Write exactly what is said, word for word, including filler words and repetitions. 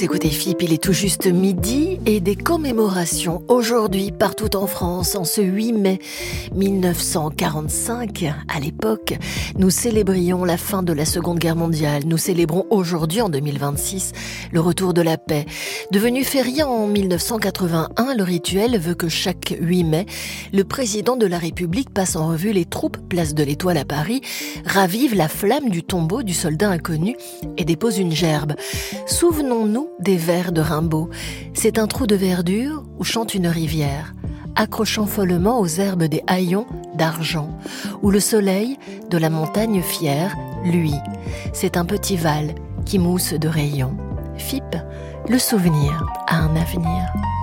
Vous écoutez F I P, il est tout juste midi et des commémorations aujourd'hui partout en France. En ce huit mai mille neuf cent quarante-cinq, à l'époque, nous célébrions la fin de la Seconde Guerre mondiale. Nous célébrons aujourd'hui, en deux mille vingt-six, le retour de la paix. Devenu férié en mille neuf cent quatre-vingt-un, le rituel veut que chaque huit mai, le président de la République passe en revue les troupes place de l'Étoile à Paris, ravive la flamme du tombeau du soldat inconnu et dépose une gerbe. Souvenons-nous des vers de Rimbaud. C'est un trou de verdure où chante une rivière, accrochant follement aux herbes des haillons d'argent, où le soleil de la montagne fière, lui, c'est un petit val qui mousse de rayons. F I P, le souvenir a un avenir.